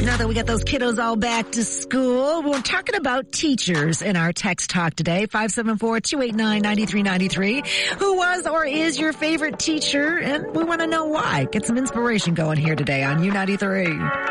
Now that we got those kiddos all back to school, we're talking about teachers in our text talk today. 574-289-9393. Who was or is your favorite teacher? And we want to know why. Get some inspiration going here today on U93.